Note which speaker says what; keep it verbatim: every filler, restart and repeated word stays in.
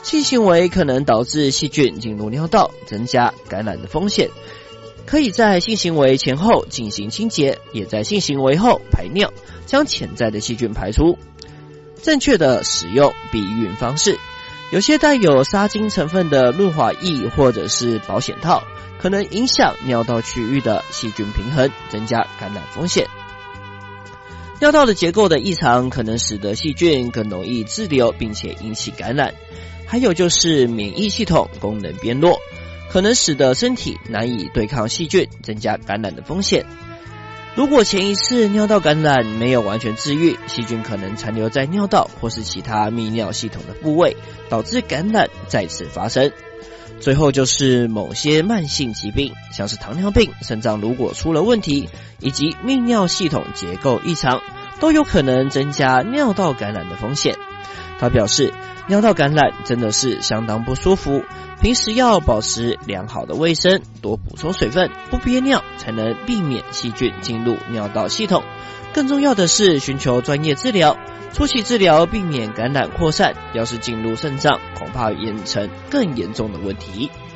Speaker 1: 性行为可能导致细菌进入尿道，增加感染的风险。可以在性行为前后进行清洁，也在性行为后排尿，将潜在的细菌排出。正确的使用避孕方式，有些带有杀精成分的润滑液或者是保险套，可能影响尿道区域的细菌平衡，增加感染风险。尿道的结构的异常可能使得细菌更容易滞留，并且引起感染。还有就是免疫系统功能变弱，可能使得身体难以对抗细菌，增加感染的风险。如果前一次尿道感染没有完全治愈，细菌可能残留在尿道或是其他泌尿系统的部位，导致感染再次发生。最后就是某些慢性疾病，像是糖尿病、肾脏如果出了问题，以及泌尿系统结构异常，都有可能增加尿道感染的风险。他表示，尿道感染真的是相当不舒服，平时要保持良好的卫生，多补充水分，不憋尿，才能避免细菌进入尿道系统。更重要的是寻求专业治疗，初期治疗避免感染扩散，要是进入肾脏，恐怕演成更严重的问题。